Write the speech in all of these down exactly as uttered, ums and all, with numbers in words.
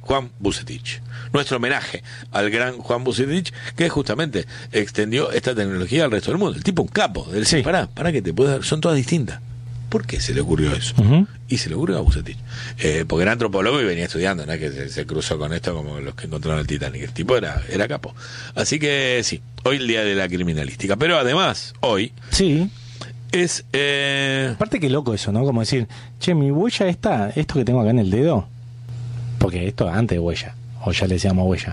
Juan Vucetich. Nuestro homenaje al gran Juan Vucetich, que justamente extendió esta tecnología al resto del mundo. El tipo un capo. Del Sí. Pará, pará que te puedo dar. Son todas distintas. ¿Por qué se le ocurrió eso? Uh-huh. Y se le ocurrió a Vucetich. Eh, porque era antropólogo y venía estudiando, ¿no? Que se, se cruzó con esto como los que encontraron el Titanic. El tipo era, era capo. Así que sí, hoy el día de la criminalística. Pero además, hoy Sí. es... Eh... Aparte que loco eso, ¿no? Como decir, che, mi huella está, esto que tengo acá en el dedo, porque esto antes de huella, o ya le decíamos huella.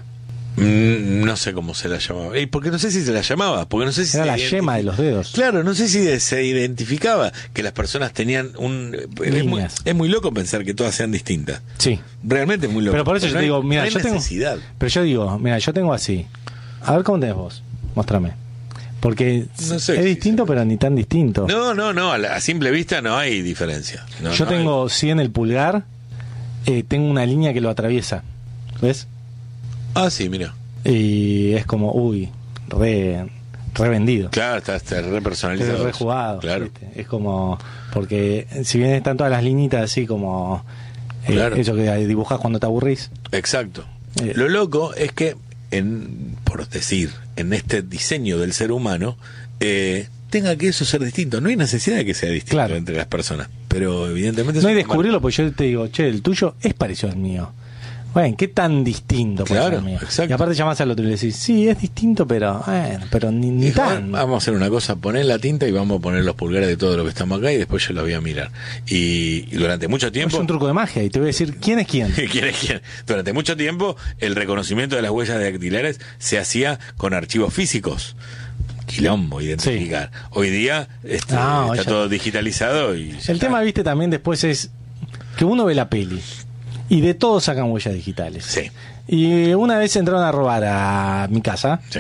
Mm, no sé cómo se la llamaba. Eh, porque no sé si se la llamaba. Porque no sé si Era se la identif- yema de los dedos. Claro, no sé si se identificaba que las personas tenían un... Es muy, Líneas. es muy loco pensar que todas sean distintas. Sí. Realmente es muy loco. Pero por eso Porque yo no te hay- digo, mira, no hay yo tengo... necesidad. Pero yo digo, mira, yo tengo así. A ver cómo tenés vos. Móstrame. Porque No sé es si distinto, se- pero ni tan distinto. No, no, no, a, la- a simple vista no hay diferencia. No, yo no tengo sí en el pulgar, eh, tengo una línea que lo atraviesa. ¿Ves? hay- Ah, sí, mira. Y es como, uy, re, re vendido. Claro, está, está re Es personalizado. re jugado. Claro. ¿viste? Es como, porque si bien están todas las liñitas así como eh, Claro. eso que dibujás cuando te aburrís. Exacto. Eh. Lo loco es que, en, por decir, en este diseño del ser humano, eh, tenga que eso ser distinto. No hay necesidad de que sea distinto Claro. entre las personas. Pero evidentemente... No hay es un descubrirlo, porque yo te digo, che, el tuyo es parecido al mío. Bueno, ¿qué tan distinto puede Claro, ser el mío? exacto. Y aparte llamás al otro y le decís, sí, es distinto, pero bueno, pero ni, ni Dijo, tan. vamos a hacer una cosa, poner la tinta y vamos a poner los pulgares de todo lo que estamos acá y después yo los voy a mirar. Y, y durante mucho Es tiempo... un truco de magia y te voy a decir quién es quién. ¿Quién es quién? Durante mucho tiempo el reconocimiento de las huellas dactilares se hacía con archivos físicos. Quilombo identificar. Hoy día este, No, está ya- todo digitalizado y ya El está. tema, viste, también después es que uno ve la peli y de todo sacan huellas digitales. Sí. Y una vez entraron a robar a mi casa Sí.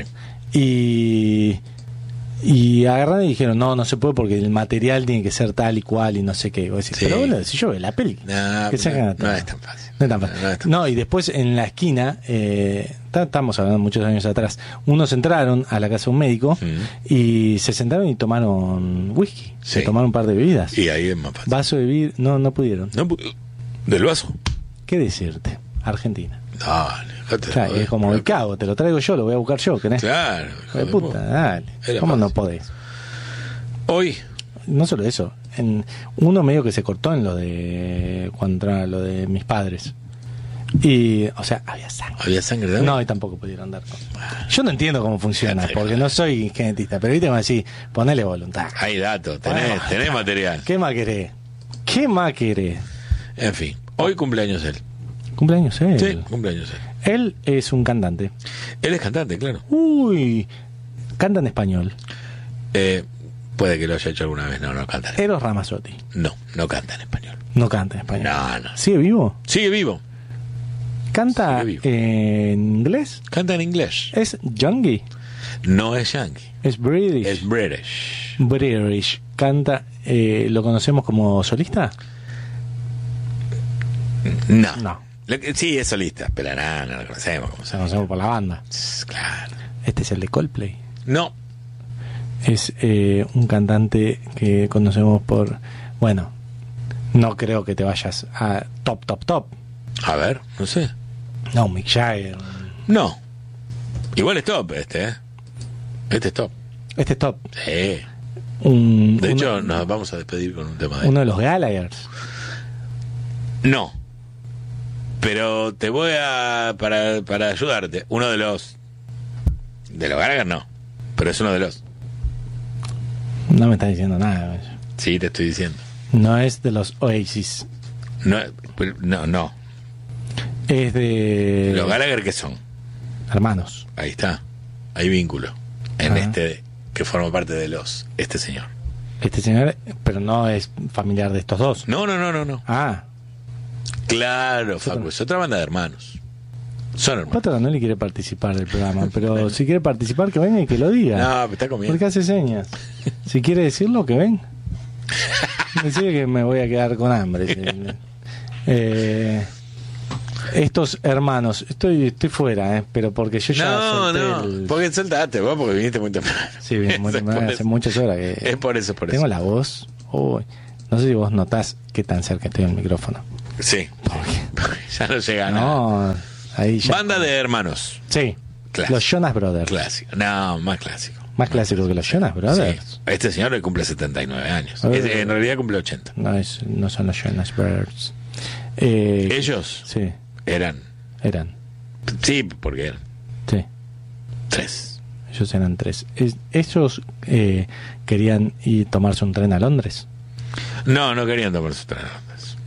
y y agarraron y dijeron, no, no se puede porque el material tiene que ser tal y cual y no sé qué. Y vos decís, Sí. pero bueno, si yo veo la peli, No, que sacan no, a todo. no es tan fácil. No es tan fácil. No es tan No, y después en la esquina, eh, ta- estamos hablando muchos años atrás, unos entraron a la casa de un médico Mm. y se sentaron y tomaron whisky, Sí. se tomaron un par de bebidas. Y ahí es más fácil. Vaso de vidrio, no, no pudieron. No, pu- ¿Del vaso? ¿Qué decirte? Argentina. Dale, dejate de Claro, joder. es como el cago, te lo traigo yo, lo voy a buscar yo, ¿querés? Claro, Hijo hijo de de puta, puta. dale. Era ¿Cómo no fácil. podés? Hoy, No solo eso, en uno medio que se cortó en lo de cuando entraron a lo de mis padres. Y, o sea, había sangre. había sangre de No, y tampoco pudieron dar con. Yo no entiendo cómo funciona, porque no soy genetista, pero viste, me decís, ponele voluntad. Hay datos, tenés, Bueno, tenés material. ¿Qué más querés? ¿Qué más querés? En fin, hoy cumpleaños él. Cumpleaños él. Sí, cumpleaños él. Él es un cantante. Él es cantante, claro. Uy, canta en español. Eh, puede que lo haya hecho alguna vez. No, no canta. en- Eros Ramazzotti. No, no canta en español. No canta en español. No, no. ¿Sigue vivo? Sigue vivo. ¿Canta Sigue vivo. en inglés? Canta en inglés. ¿Es Youngie? No es yankee. ¿Es British? Es British. British. Canta, eh, ¿lo conocemos como solista? No. No. Lo que- sí, es solista, pero no, no lo conocemos como Lo solista. conocemos por la banda. Claro. Este es el de Coldplay. No. Es eh, un cantante que conocemos por... Bueno, no creo que te vayas a top, top, top. A ver, no sé. No, Mick Jagger. No. Igual es top este, ¿eh? Este es top. Este es top. Sí. Un, De uno, hecho, nos vamos a despedir con un tema de... uno de los Gallaghers. No. Pero te voy a... Para, para ayudarte. Uno de los... De los Gallagher no. Pero es uno de los... No me está diciendo nada. Sí, te estoy diciendo. No es de los Oasis. No, pero- no, no. Es de... Los Gallagher, ¿qué son? hermanos. Ahí está. Hay vínculo. En Ah. este... Que forma parte de los... Este señor. Este señor, pero no es familiar de estos dos. No, no, no, no, no. Ah, Claro, Facu. Es otra banda de hermanos. Son hermanos. Pato no le quiere participar del programa, pero si quiere participar, que venga y que lo diga. No, pero está comiendo. Porque hace señas. Si quiere decirlo, que ven. Decir que me voy a quedar con hambre. Sí. Eh, estos hermanos, estoy estoy fuera, eh, pero porque yo ya No, solté no. el- Porque soltaste vos, porque viniste muy temprano. Sí, bien, muy Es temprano, por hace eso. muchas horas que Es por eso, por tengo eso. la voz. Uy, no sé si vos notás qué tan cerca estoy del micrófono. Sí. Porque Ya no llega a nada. No, ahí ya. Banda de hermanos. Sí. Clásico. Los Jonas Brothers. Clásico. No, más clásico. Más clásico que los Jonas Brothers. Sí. Este señor le cumple setenta y nueve años. Uh, Es- en realidad cumple ochenta. No, es, no son los Jonas Brothers. Eh, Ellos Sí, eran. eran. Sí, porque eran Sí, tres. ellos eran tres. Es- ¿Ellos eh, querían ir tomarse un tren a Londres? No, no querían tomar sus trenes.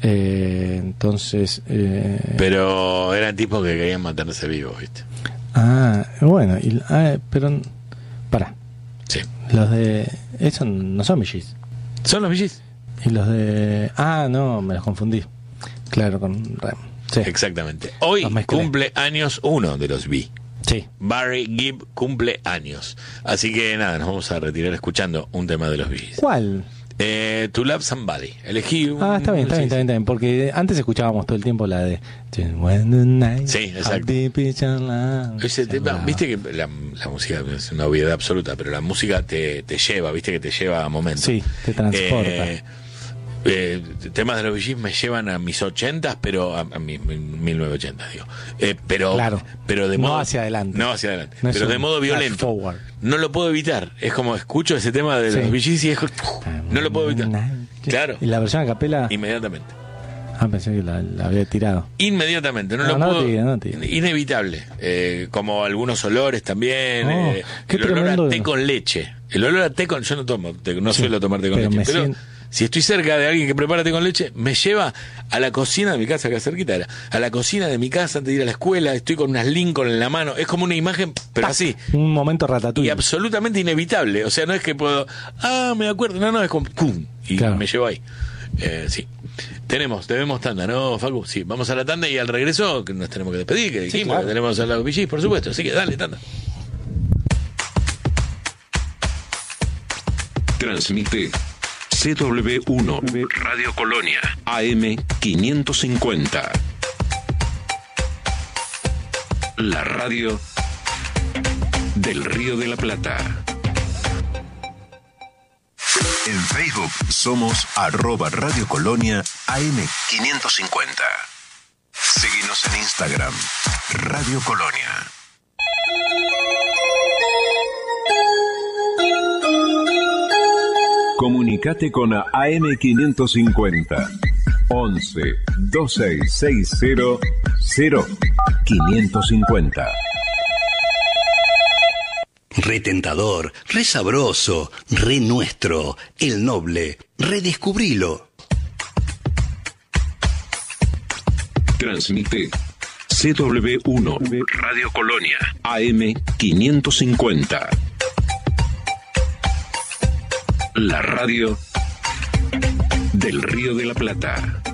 Eh, entonces... Eh, Pero eran tipos que querían mantenerse vivos, ¿viste? ah, bueno, y, ah, pero... Pará, Sí. los de... Esos no son Bee Gees. ¿Son los Bee Gees? Y los de... Ah, no, me los confundí. Claro, con Rem. Sí, Exactamente. Hoy Los mezclé. cumple años uno de los Bee. sí. Barry Gibb cumple años. Así que nada, nos vamos a retirar escuchando un tema de los Bee Gees. ¿Cuál? Eh, To Love Somebody. Elegí un... Ah, está bien, está sí, bien, está bien, está bien, porque antes escuchábamos todo el tiempo la de When the night, Sí, exacto. how deep is your love. Ese Se tema, hablaba. viste que la, la música es una obviedad absoluta, pero la música te, te lleva, viste que te lleva a momentos. Sí, te transporta. Eh, eh, temas de los Bee Gees me llevan a mis ochentas, pero a, a mis mil novecientos ochentas, digo. Eh, pero, Claro. pero de No modo, hacia adelante. No hacia adelante. No es pero de un modo flash violento. forward. No lo puedo evitar. Es como escucho ese tema de Sí. los Bee Gees y es como, no lo puedo evitar. Claro. ¿Y la versión a capela? Inmediatamente. Ah, pensé que la, la había tirado. Inmediatamente, no, No, lo no puedo. tira, no tira. Inevitable. Eh, como algunos olores también. Oh, eh, qué el olor tremendo. a té con leche. El olor a té con. Yo no tomo, té- no Sí, suelo tomar té con pero leche. me Pero siento- si estoy cerca de alguien que prepara té con leche, me lleva a la cocina de mi casa, acá cerquita era. A la cocina de mi casa antes de ir a la escuela. Estoy con unas Lincoln en la mano. Es como una imagen, pero Tac, así. Un momento Y ratatouille. absolutamente inevitable. O sea, no es que puedo. Ah, me acuerdo. No, no, es como. ¡Pum! Y Claro. me llevo ahí. Eh, sí. Tenemos, debemos tanda, ¿no, Facu? Sí, vamos a la tanda y al regreso que nos tenemos que despedir, que dijimos claro. que tenemos a la Bee Gees, por supuesto. Así que dale, tanda. Transmite C W uno Radio Colonia A M quinientos cincuenta. La radio del Río de la Plata. En Facebook somos arroba Radio Colonia A M quinientos cincuenta. Seguinos en Instagram, Radio Colonia. Comunicate con A M quinientos cincuenta. once veintiséis sesenta cero quinientos cincuenta. Re tentador, re sabroso, re nuestro, el noble, redescubrilo. Transmite C W uno Radio Colonia A M quinientos cincuenta. La radio del Río de la Plata.